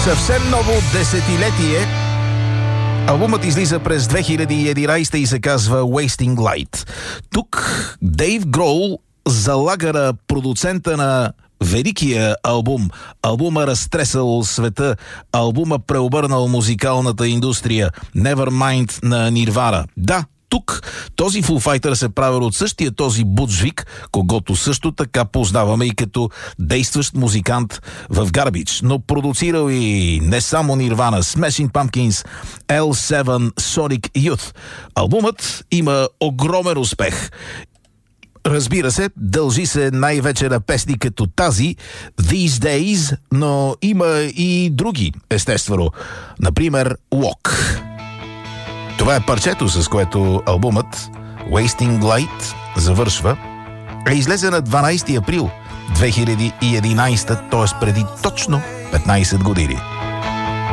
Съвсем ново десетилетие. Албумът излиза през 2011 и се казва Wasting Light. Тук Дейв Гроул залага продуцента на великия албум. Албума разтресал света. Албума преобърнал музикалната индустрия. Nevermind на Нирвана. Да, тук този Foo Fighter се правил от същия този Буджвик, когото също така познаваме и като действащ музикант в Garbage, но продуцирал и не само Nirvana, Smashing Pumpkins, L7, Sonic Youth. Албумът има огромен успех. Разбира се, дължи се най-вече на песни като тази These Days, но има и други, естествено. Например, Walk. Това е парчето, с което албумът Wasting Light завършва. Излезе на 12 април 2011, т.е. преди точно 15 години.